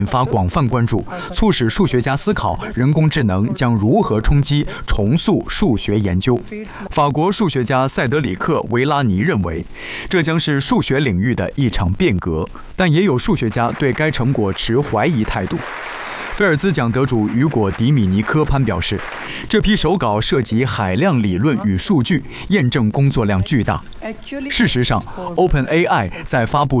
引发广泛关注，促使数学家思考人工智能将如何冲击、重塑数学研究。法国数学家塞德里克·维拉尼认为，这将是数学领域的一场变革，但也有数学家对该成果持怀疑态度。菲尔兹奖得主雨果·迪米尼科潘表示，这批手稿涉及海量理论与数据，验证工作量巨大。事实上 ，OpenAI 在发布